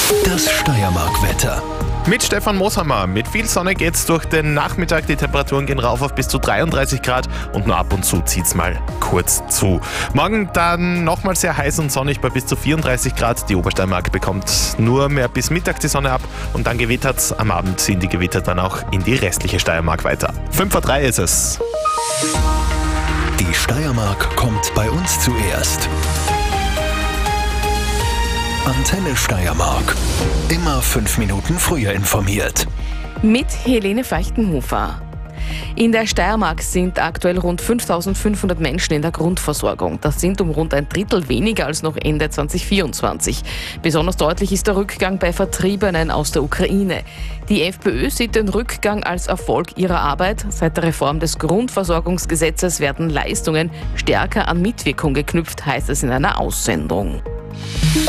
Das Steiermark-Wetter. Mit Stefan Moshammer. Mit viel Sonne geht's durch den Nachmittag. Die Temperaturen gehen rauf auf bis zu 33 Grad und nur ab und zu zieht's mal kurz zu. Morgen dann nochmal sehr heiß und sonnig bei bis zu 34 Grad. Die Obersteiermark bekommt nur mehr bis Mittag die Sonne ab und dann gewittert's. Am Abend ziehen die Gewitter dann auch in die restliche Steiermark weiter. 5:03 ist es. Die Steiermark kommt bei uns zuerst. Antenne Steiermark. Immer 5 Minuten früher informiert. Mit Helene Feichtenhofer. In der Steiermark sind aktuell rund 5.500 Menschen in der Grundversorgung. Das sind um rund ein Drittel weniger als noch Ende 2024. Besonders deutlich ist der Rückgang bei Vertriebenen aus der Ukraine. Die FPÖ sieht den Rückgang als Erfolg ihrer Arbeit. Seit der Reform des Grundversorgungsgesetzes werden Leistungen stärker an Mitwirkung geknüpft, heißt es in einer Aussendung.